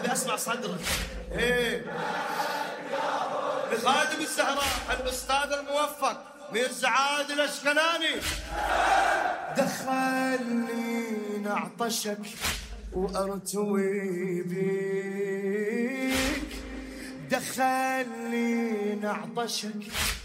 ابي اسمع صدرك. ايه لخادم الزهراء الاستاذ الموفق ميرزا عادل الاشكناني. دخلني نعطشك وارتوي بيك، دخلني نعطشك